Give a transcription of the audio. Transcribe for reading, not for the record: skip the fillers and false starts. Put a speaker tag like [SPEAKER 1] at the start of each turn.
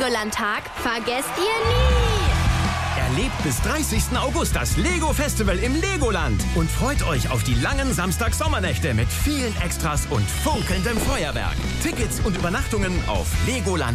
[SPEAKER 1] Legoland-Tag vergesst ihr nie.
[SPEAKER 2] Erlebt bis 30. August das Lego Festival im Legoland und freut euch auf die langen Samstag-Sommernächte mit vielen Extras und funkelndem Feuerwerk. Tickets und Übernachtungen auf legoland.de.